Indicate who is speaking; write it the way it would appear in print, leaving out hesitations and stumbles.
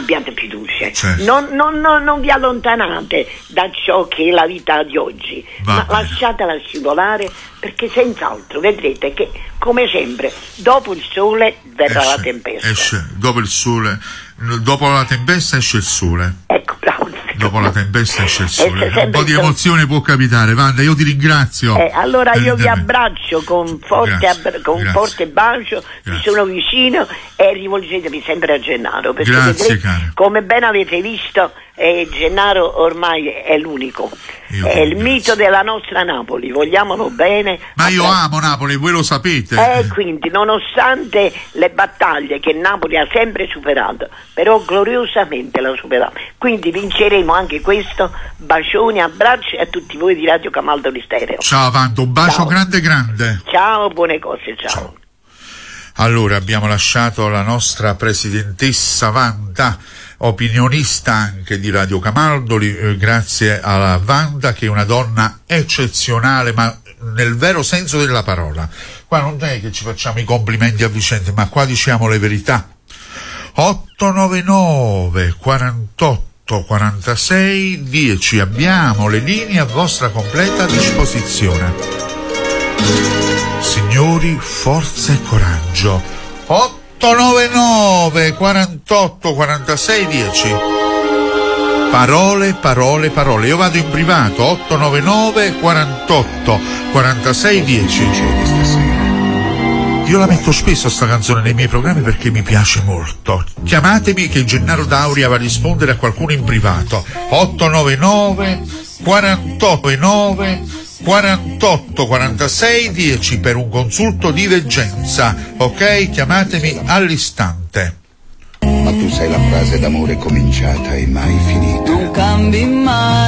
Speaker 1: abbiate fiducia,
Speaker 2: certo.
Speaker 1: non vi allontanate da ciò che è la vita di oggi, ma lasciatela scivolare, perché senz'altro vedrete che, come sempre, dopo il sole verrà la tempesta.
Speaker 2: Dopo il sole, dopo la tempesta esce il sole.
Speaker 1: Ecco, bravo.
Speaker 2: Dopo la tempesta esce il sole. Un po' di emozione può capitare. Wanda, io ti ringrazio.
Speaker 1: Allora io vi abbraccio con forte bacio, vi sono vicino, e rivolgetevi sempre a Gennaro, perché
Speaker 2: grazie,
Speaker 1: vedrete, come ben avete visto, Gennaro ormai è l'unico, è il mito della nostra Napoli, vogliamolo bene.
Speaker 2: Ma io amo Napoli, voi lo sapete.
Speaker 1: Quindi, nonostante le battaglie che Napoli ha sempre superato, però gloriosamente l'ha superato, quindi vinceremo anche questo. Bacioni, abbracci a tutti voi di Radio Camaldoli Stereo.
Speaker 2: Ciao Wanda, un bacio grande.
Speaker 1: Ciao, buone cose, ciao.
Speaker 2: Allora, abbiamo lasciato la nostra presidentessa Wanda, opinionista anche di Radio Camaldoli, grazie alla Wanda, che è una donna eccezionale, ma nel vero senso della parola. Qua non è che ci facciamo i complimenti a vicenda, ma qua diciamo le verità. 899 48 46 10, abbiamo le linee a vostra completa disposizione. Signori, forza e coraggio. 899 48 46 10. Parole, parole, parole. Io vado in privato. 899 48 46 10. Io la metto spesso sta canzone nei miei programmi perché mi piace molto. Chiamatemi che Gennaro Dauria va a rispondere a qualcuno in privato. 899 48 48 46 10 per un consulto di veggenza, ok? Chiamatemi all'istante.
Speaker 3: Ma tu sai la frase d'amore cominciata e mai finita.
Speaker 4: Non cambi mai.